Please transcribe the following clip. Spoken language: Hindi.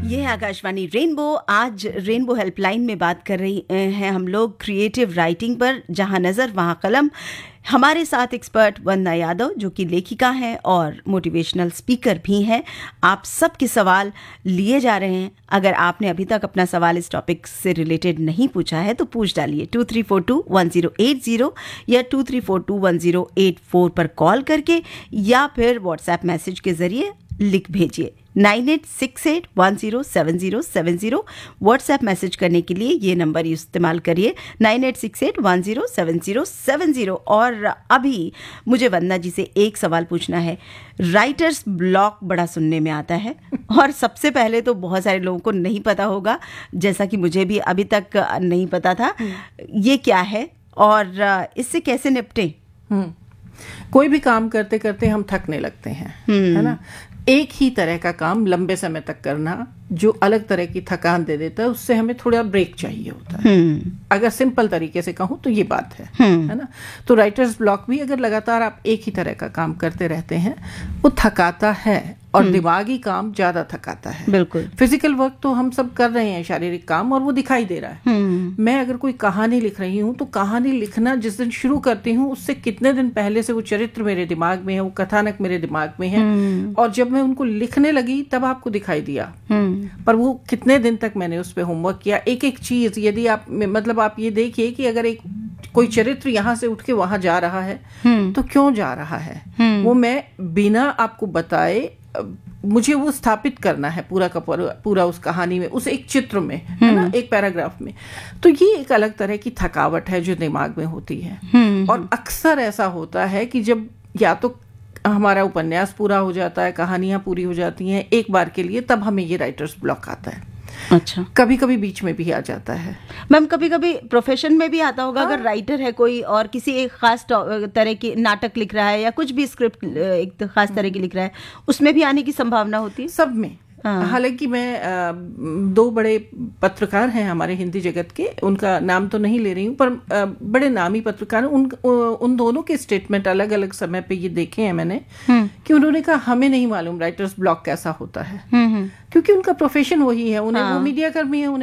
ये है आकाशवाणी रेनबो। आज रेनबो हेल्पलाइन में बात कर रही हैं हम लोग क्रिएटिव राइटिंग पर, जहां नज़र वहां कलम। हमारे साथ एक्सपर्ट वंदना यादव, जो कि लेखिका हैं और मोटिवेशनल स्पीकर भी हैं। आप सबके सवाल लिए जा रहे हैं। अगर आपने अभी तक अपना सवाल इस टॉपिक से रिलेटेड नहीं पूछा है तो पूछ डालिए 23421080 या 23421084 पर कॉल करके, या फिर व्हाट्सएप मैसेज के जरिए लिख भेजिए 9868107070। व्हाट्सएप मैसेज करने के लिए ये नंबर इस्तेमाल करिए 9868107070। और अभी मुझे वंदना जी से एक सवाल पूछना है। राइटर्स ब्लॉक बड़ा सुनने में आता है और सबसे पहले तो बहुत सारे लोगों को नहीं पता होगा, जैसा कि मुझे भी अभी तक नहीं पता था, ये क्या है और इससे कैसे निपटें? कोई भी काम करते करते हम थकने लगते हैं, है ना। एक ही तरह का काम लंबे समय तक करना जो अलग तरह की थकान दे देता है, उससे हमें थोड़ा ब्रेक चाहिए होता है। अगर सिंपल तरीके से कहूँ तो ये बात है ना। तो राइटर्स ब्लॉक भी अगर लगातार आप एक ही तरह का काम करते रहते हैं, वो थकाता है और दिमागी काम ज्यादा थकाता है। बिल्कुल। फिजिकल वर्क तो हम सब कर रहे हैं, शारीरिक काम, और वो दिखाई दे रहा है। मैं अगर कोई कहानी लिख रही हूँ तो कहानी लिखना जिस दिन शुरू करती हूँ उससे कितने दिन पहले से वो चरित्र मेरे दिमाग में है, वो कथानक मेरे दिमाग में है, और जब मैं उनको लिखने लगी तब आपको दिखाई दिया। पर वो कितने दिन तक मैंने उस पर होमवर्क किया, एक एक चीज। यदि आप मतलब आप ये देखिए कि अगर एक कोई चरित्र यहाँ से उठ के वहां जा रहा है तो क्यों जा रहा है, वो मैं बिना आपको बताए मुझे वो स्थापित करना है पूरा का पूरा उस कहानी में, उस एक चित्र में, है ना, एक पैराग्राफ में। तो ये एक अलग तरह की थकावट है जो दिमाग में होती है। और अक्सर ऐसा होता है कि जब या तो हमारा उपन्यास पूरा हो जाता है, कहानियां पूरी हो जाती हैं एक बार के लिए, तब हमें ये राइटर्स ब्लॉक आता है। अच्छा। कभी कभी बीच में भी आ जाता है मैम, कभी कभी प्रोफेशन में भी आता होगा। अगर राइटर है कोई और किसी एक खास तरह की नाटक लिख रहा है या कुछ भी स्क्रिप्ट एक खास तरह की लिख रहा है, उसमें भी आने की संभावना होती है। सब में। हालांकि मैं दो बड़े पत्रकार हैं हमारे हिंदी जगत के, उनका नाम तो नहीं ले रही हूँ, पर बड़े नामी पत्रकार, उन दोनों के स्टेटमेंट अलग अलग समय पे ये देखे हैं मैंने कि उन्होंने कहा हमें नहीं मालूम राइटर्स ब्लॉक कैसा होता है, क्योंकि उनका प्रोफेशन वही है। उन्हें वो मीडिया कर्मी है,